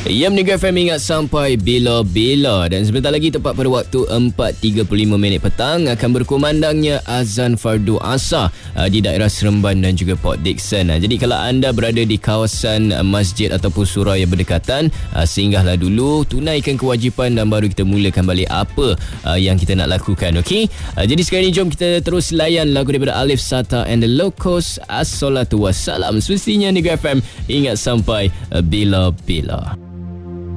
Ya, Negeri FM ingat sampai bila-bila. Dan sebentar lagi tepat pada waktu 4.35 petang akan berkumandangnya azan fardu asar di daerah Seremban dan juga Port Dickson. Jadi kalau anda berada di kawasan masjid ataupun surau yang berdekatan, singgahlah dulu, tunaikan kewajipan dan baru kita mulakan balik apa yang kita nak lakukan. Okey. Jadi sekarang ni jom kita terus layan lagu daripada Alif Sata and the Locos, As-salatu wassalam. Semestinya Negeri FM ingat sampai bila-bila.